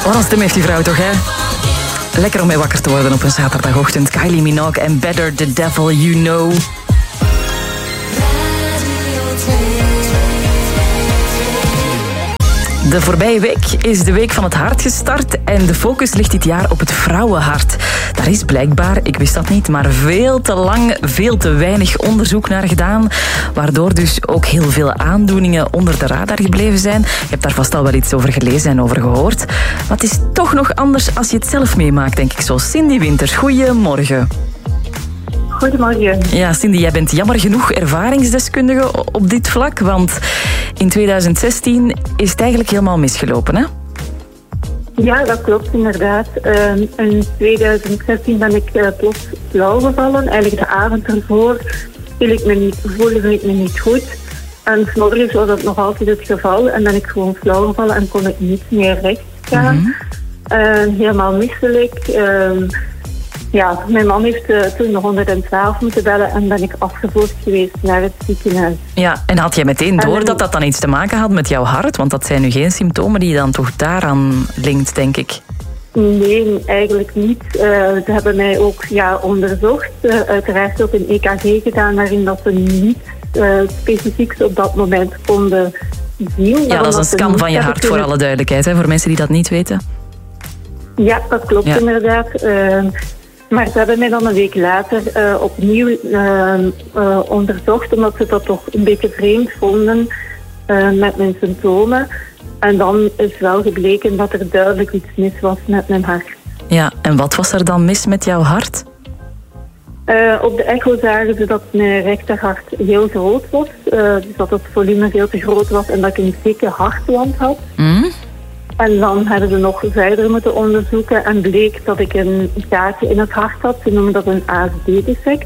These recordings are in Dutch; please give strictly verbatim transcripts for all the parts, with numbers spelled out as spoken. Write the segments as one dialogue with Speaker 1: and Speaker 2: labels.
Speaker 1: Wat een stem heeft die vrouw toch, hè? Lekker om mee wakker te worden op een zaterdagochtend. Kylie Minogue en Better the Devil You Know. De voorbije week is de Week van het Hart gestart en de focus ligt dit jaar op het vrouwenhart. Daar is blijkbaar, ik wist dat niet, maar veel te lang, veel te weinig onderzoek naar gedaan, waardoor dus ook heel veel aandoeningen onder de radar gebleven zijn. Je hebt daar vast al wel iets over gelezen en over gehoord. Maar het is toch nog anders als je het zelf meemaakt, denk ik zo. Cindy Winters, goeiemorgen.
Speaker 2: Goedemorgen.
Speaker 1: Ja, Cindy, jij bent jammer genoeg ervaringsdeskundige op dit vlak, want in tweeduizend zestien is het eigenlijk helemaal misgelopen, hè?
Speaker 2: Ja, dat klopt inderdaad. Uh, in tweeduizend zestien ben ik uh, plots flauw gevallen. Eigenlijk de avond ervoor voelde ik me niet, voelde ik me niet goed. En 's morgens was dat nog altijd het geval en ben ik gewoon flauw gevallen en kon ik niet meer recht gaan. Mm-hmm. Uh, helemaal misselijk. Uh, Ja, mijn man heeft uh, toen de honderdtwaalf moeten bellen en ben ik afgevoerd geweest naar het ziekenhuis.
Speaker 1: Ja, en had jij meteen door en, dat dat dan iets te maken had met jouw hart? Want dat zijn nu geen symptomen die je dan toch daaraan linkt, denk ik.
Speaker 2: Nee, eigenlijk niet. Uh, ze hebben mij ook ja, onderzocht. Uh, uiteraard ook een E K G gedaan waarin dat ze niet uh, specifiek op dat moment konden zien.
Speaker 1: Ja, dat is een scan van je hart voor alle duidelijkheid, hè, voor mensen die dat niet weten.
Speaker 2: Ja, dat klopt ja. inderdaad. Uh, Maar ze hebben mij dan een week later uh, opnieuw uh, uh, onderzocht, omdat ze dat toch een beetje vreemd vonden uh, met mijn symptomen. En dan is wel gebleken dat er duidelijk iets mis was met mijn hart.
Speaker 1: Ja, en wat was er dan mis met jouw hart?
Speaker 2: Uh, op de echo zagen ze dat mijn rechterhart heel groot was. Uh, dus dat het volume veel te groot was en dat ik een dikke hartwand had. Mm. En dan hebben ze nog verder moeten onderzoeken en bleek dat ik een gaatje in het hart had. Ze noemen dat een A S D-defect.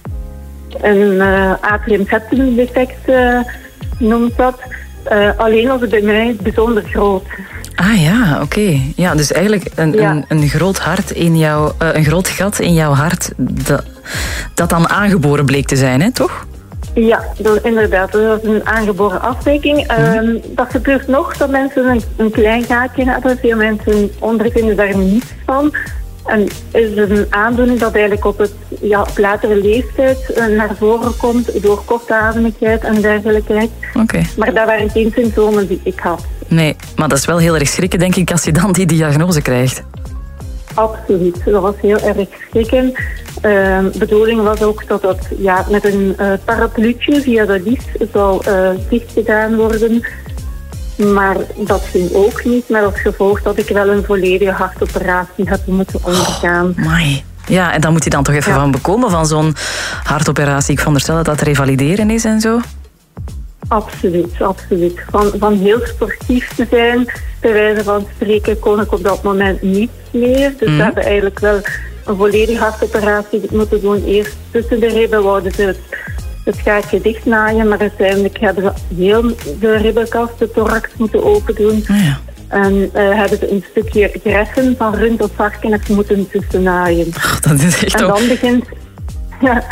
Speaker 2: Een uh, atrium septum defect uh, noemt dat. Uh, alleen was het bij mij bijzonder groot.
Speaker 1: Ah ja, oké. Okay. Ja, dus eigenlijk een, ja. een, een groot hart in jouw, uh, een groot gat in jouw hart dat, dat dan aangeboren bleek te zijn, hè, toch?
Speaker 2: Ja, dat, inderdaad. Dat is een aangeboren afwijking. Mm. Um, dat gebeurt nog dat mensen een, een klein gaatje hebben. Veel mensen ondervinden daar niets van. En is een aandoening dat eigenlijk op, het, ja, op latere leeftijd uh, naar voren komt door kortademigheid en dergelijke.
Speaker 1: Okay.
Speaker 2: Maar dat waren geen symptomen die ik had.
Speaker 1: Nee, maar dat is wel heel erg schrikken, denk ik, als je dan die diagnose krijgt.
Speaker 2: Absoluut, dat was heel erg schrikken. De uh, bedoeling was ook dat dat ja, met een uh, parapluutje via de lies zou uh, dicht gedaan worden. Maar dat ging ook niet, met als gevolg dat ik wel een volledige hartoperatie heb moeten ondergaan.
Speaker 1: Oh, my. Ja, en dan moet je dan toch even ja. van bekomen van zo'n hartoperatie. Ik veronderstel dat dat revalideren is en zo?
Speaker 2: Absoluut, absoluut. Van, van heel sportief te zijn, bij wijze van spreken, kon ik op dat moment niet meer. Dus mm. we hebben eigenlijk wel een volledige hartoperatie moeten doen. Eerst tussen de ribben wouden ze het, het gaatje dichtnaaien, maar uiteindelijk hebben ze heel de ribbenkast, de thorax moeten open doen.
Speaker 1: Oh ja.
Speaker 2: En uh, hebben ze een stukje greffen van rund of varken moeten tussennaaien.
Speaker 1: Oh, dat is echt
Speaker 2: en dan
Speaker 1: ook...
Speaker 2: begint... Ja,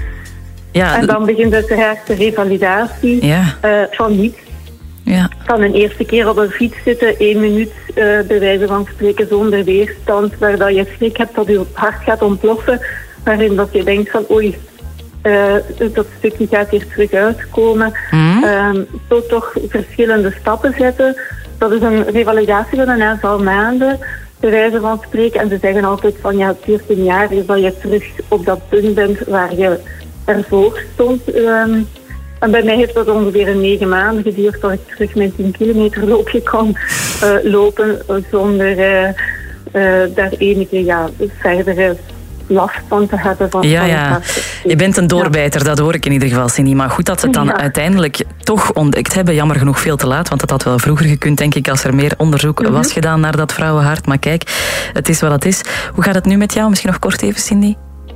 Speaker 1: ja,
Speaker 2: en dan begint uiteraard de revalidatie
Speaker 1: ja.
Speaker 2: uh, van niets.
Speaker 1: Ja.
Speaker 2: Kan een eerste keer op een fiets zitten, één minuut uh, bij wijze van spreken zonder weerstand, waar dat je schrik hebt dat je hart gaat ontploffen, waarin dat je denkt van oei, uh, dat stukje gaat hier terug uitkomen. Mm. Uh, zo toch verschillende stappen zetten. Dat is een revalidatie van een aantal maanden, bij wijze van spreken. En ze zeggen altijd van ja, het duurt een jaar is dat je terug op dat punt bent waar je ervoor stond. Um, En bij mij heeft dat ongeveer een negen maanden geduurd dat ik terug mijn tien kilometer loopje kon uh, lopen zonder uh, uh, daar enige ja, verdere last van te hebben. Van,
Speaker 1: ja,
Speaker 2: van
Speaker 1: ja. Je bent een doorbijter, ja. Dat hoor ik in ieder geval, Cindy. Maar goed dat ze het dan ja. uiteindelijk toch ontdekt hebben. Jammer genoeg veel te laat, want dat had wel vroeger gekund, denk ik, als er meer onderzoek mm-hmm. was gedaan naar dat vrouwenhart. Maar kijk, het is wat het is. Hoe gaat het nu met jou? Misschien nog kort even, Cindy?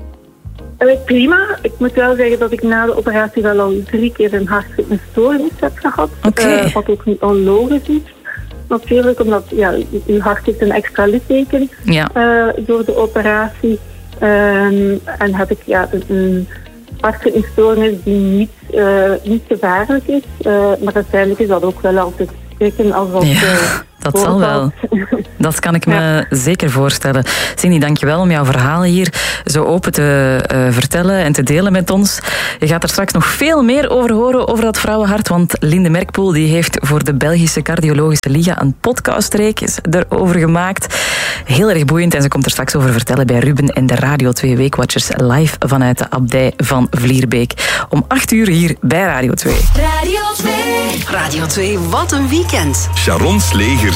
Speaker 2: Prima. Ik moet wel zeggen dat ik na de operatie wel al drie keer een hartritmestoornis heb gehad.
Speaker 1: Okay. Uh,
Speaker 2: wat ook niet onlogisch is. Natuurlijk, omdat ja, uw hart heeft een extra litteken
Speaker 1: ja.
Speaker 2: uh, door de operatie. Um, en heb ik ja, een hartritmestoornis die niet, uh, niet gevaarlijk is. Uh, maar uiteindelijk is dat ook wel altijd schrikken als dat...
Speaker 1: Ja.
Speaker 2: Uh,
Speaker 1: Dat zal wel. Dat kan ik me ja. zeker voorstellen. Cindy, dankjewel om jouw verhaal hier zo open te uh, vertellen en te delen met ons. Je gaat er straks nog veel meer over horen, over dat vrouwenhart, want Linde Merkpoel die heeft voor de Belgische Cardiologische Liga een podcastreeks erover gemaakt. Heel erg boeiend en ze komt er straks over vertellen bij Ruben en de Radio twee Weekwatchers live vanuit de abdij van Vlierbeek. Om acht uur hier bij Radio twee.
Speaker 3: Radio twee. Radio twee, wat een weekend.
Speaker 4: Sharon Slegers.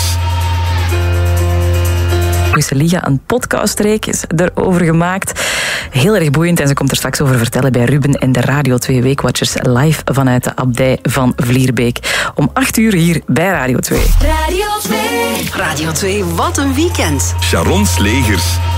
Speaker 1: Liga een podcastreek is erover gemaakt. Heel erg boeiend en ze komt er straks over vertellen bij Ruben en de Radio twee Weekwatchers live vanuit de abdij van Vlierbeek. Om acht uur hier bij Radio twee.
Speaker 3: Radio twee. Radio twee, wat een weekend.
Speaker 4: Sharon Slegers.